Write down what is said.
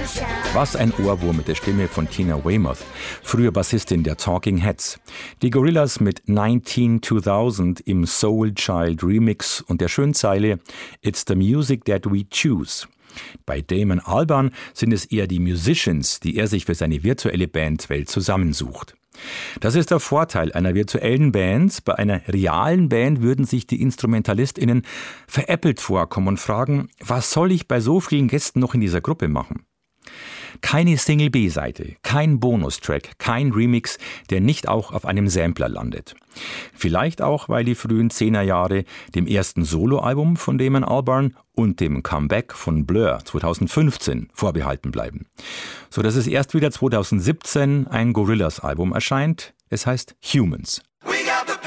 Was ein Ohrwurm mit der Stimme von Tina Weymouth, früher Bassistin der Talking Heads. Die Gorillaz mit 19-2000 im Soul Child Remix und der schönen Zeile It's the music that we choose. Bei Damon Albarn sind es eher die Musicians, die er sich für seine virtuelle Bandwelt zusammensucht. Das ist der Vorteil einer virtuellen Band. Bei einer realen Band würden sich die InstrumentalistInnen veräppelt vorkommen und fragen, was soll ich bei so vielen Gästen noch in dieser Gruppe machen? Keine Single-B-Seite, kein Bonustrack, kein Remix, der nicht auch auf einem Sampler landet. Vielleicht auch, weil die frühen 10er-Jahre dem ersten Soloalbum von Damon Albarn und dem Comeback von Blur 2015 vorbehalten bleiben. So dass es erst wieder 2017 ein Gorillaz-Album erscheint. Es heißt Humans.